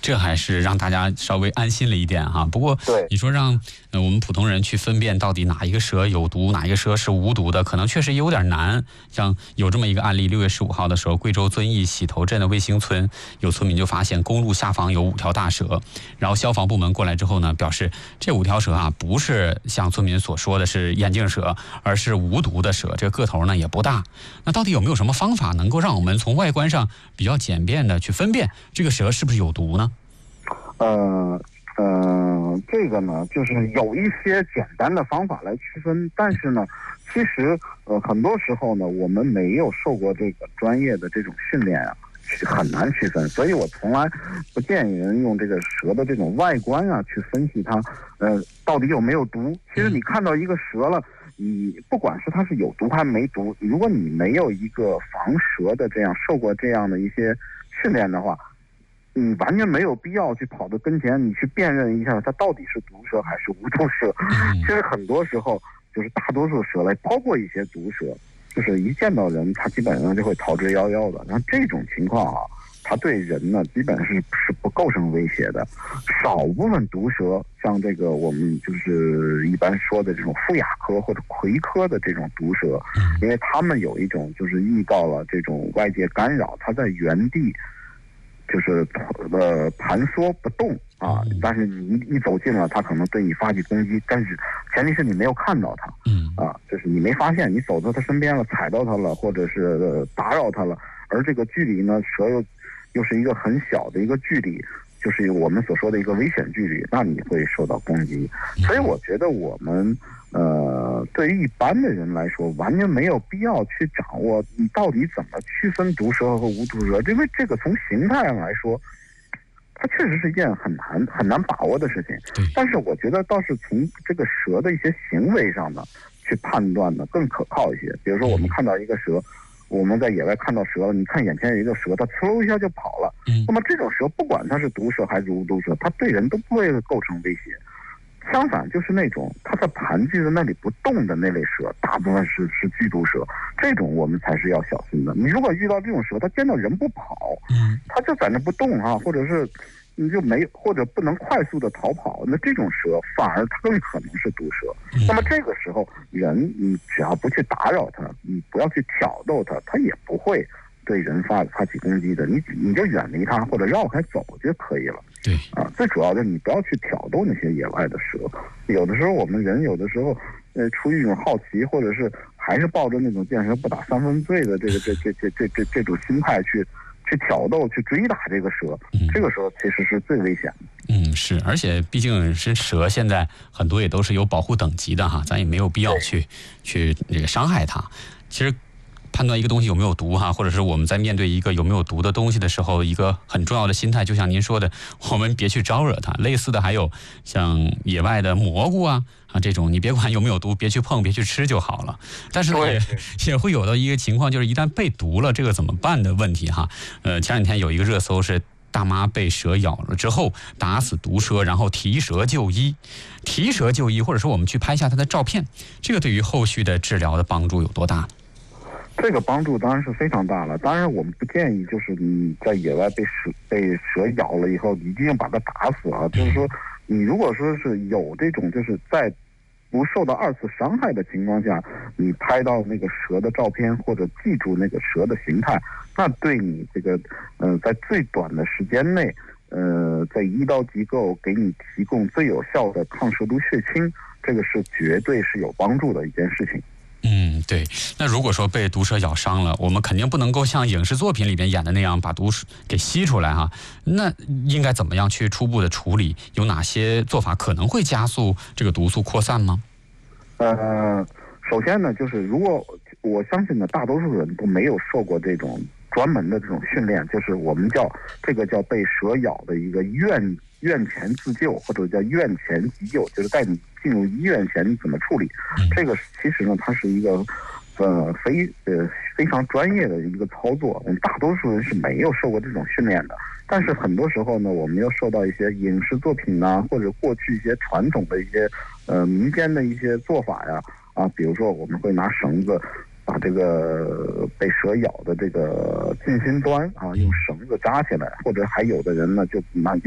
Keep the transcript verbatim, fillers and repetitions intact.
这还是让大家稍微安心了一点哈。不过，你说让呃我们普通人去分辨到底哪一个蛇有毒，哪一个蛇是无毒的，可能确实有点难。像有这么一个案例，六月十五号的时候，贵州遵义洗头镇的卫星村有村民就发现公路下方有五条大蛇，然后消防部门过来之后呢，表示这五条蛇啊不是像村民所说的是眼镜蛇，而是无毒的蛇，这个个头呢也不大。那到底有没有什么方法能够让我们从外观上比较简便的去分辨这个蛇是不是有毒呢？ 呃呃，这个呢，就是有一些简单的方法来区分，但是呢，其实呃很多时候呢，我们没有受过这个专业的这种训练啊，很难区分。所以我从来不建议人用这个蛇的这种外观啊去分析它，呃，到底有没有毒。其实你看到一个蛇了，你不管是它是有毒还没毒，如果你没有一个防蛇的这样受过这样的一些训练的话，你完全没有必要去跑到跟前，你去辨认一下它到底是毒蛇还是无毒蛇。其实很多时候就是大多数蛇类，包括一些毒蛇，就是一见到人，它基本上就会逃之夭夭的。然后这种情况啊，它对人呢基本是是不构成威胁的。少部分毒蛇，像这个我们就是一般说的这种负亚科或者葵科的这种毒蛇，因为它们有一种就是遇到了这种外界干扰，它在原地就是呃盘缩不动啊，但是你一走近了，它可能对你发起攻击，但是前提是你没有看到它，啊，就是你没发现，你走到它身边了，踩到它了，或者是、呃、打扰它了，而这个距离呢，蛇又又是一个很小的一个距离，就是我们所说的一个危险距离，那你会受到攻击。所以我觉得我们呃，对于一般的人来说，完全没有必要去掌握你到底怎么区分毒蛇和无毒蛇，因为这个从形态上来说，它确实是一件很难很难把握的事情。但是我觉得倒是从这个蛇的一些行为上呢，去判断呢更可靠一些。比如说我们看到一个蛇，我们在野外看到蛇了，你看眼前有一个蛇，它呲一下就跑了。那么这种蛇不管它是毒蛇还是无毒蛇，它对人都不会构成威胁。相反，就是那种它在盘踞在那里不动的那类蛇，大部分是是剧毒蛇，这种我们才是要小心的。你如果遇到这种蛇，它见到人不跑，它就在那不动啊，或者是你就没或者不能快速的逃跑，那这种蛇反而它更可能是毒蛇。那么这个时候，人你只要不去打扰它，你不要去挑逗它，它也不会对人发发起攻击的。你你就远离它或者绕开走就可以了。 对啊，最主要的你不要去挑逗那些野外的蛇。有的时候我们人有的时候，呃，出于一种好奇，或者是还是抱着那种见蛇不打三分醉的这个这这这这这这种心态去去挑逗、去追打这个蛇，这个时候其实是最危险的。 嗯，是，而且毕竟是蛇，现在很多也都是有保护等级的哈，咱也没有必要去去这个伤害它。其实判断一个东西有没有毒哈，或者是我们在面对一个有没有毒的东西的时候，一个很重要的心态，就像您说的，我们别去招惹它。类似的还有像野外的蘑菇啊啊这种，你别管有没有毒，别去碰，别去吃就好了。但是也也会有的一个情况，就是一旦被毒了，这个怎么办的问题哈。呃，前两天有一个热搜是大妈被蛇咬了之后打死毒蛇，然后提蛇就医。提蛇就医，或者说我们去拍下它的照片，这个对于后续的治疗的帮助有多大呢？ 这个帮助当然是非常大了。当然，我们不建议就是你在野外被蛇被蛇咬了以后，一定把它打死啊。就是说，你如果说是有这种就是在不受到二次伤害的情况下，你拍到那个蛇的照片或者记住那个蛇的形态，那对你这个呃在最短的时间内，呃在医疗机构给你提供最有效的抗蛇毒血清，这个是绝对是有帮助的一件事情。 嗯，对。那如果说被毒蛇咬伤了，我们肯定不能够像影视作品里边演的那样把毒给吸出来哈。那应该怎么样去初步的处理？有哪些做法可能会加速这个毒素扩散吗？ 呃，首先呢，就是如果我相信呢，大多数人都没有受过这种专门的这种训练，就是我们叫这个叫被蛇咬的一个院院前自救，或者叫院前急救，就是在你进入医院前你怎么处理。这个其实呢，它是一个呃非呃非常专业的一个操作，我们大多数人是没有受过这种训练的。但是很多时候呢，我们又受到一些影视作品啊，或者过去一些传统的一些呃民间的一些做法呀，啊，比如说我们会拿绳子把这个被蛇咬的这个近心端啊，用绳子扎起来，或者还有的人呢就拿